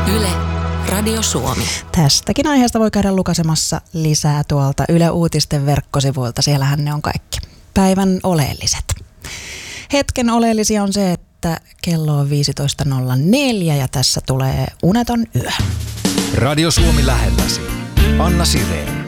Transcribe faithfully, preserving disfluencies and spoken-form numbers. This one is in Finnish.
Yle, Radio Suomi. Tästäkin aiheesta voi käydä lukasemassa lisää tuolta Yle Uutisten verkkosivuilta. Siellähän ne on kaikki päivän oleelliset. Hetken oleellisia on se, että kello on viisitoista nolla neljä ja tässä tulee Uneton yö. Radio Suomi lähelläsi. Anna Sireen.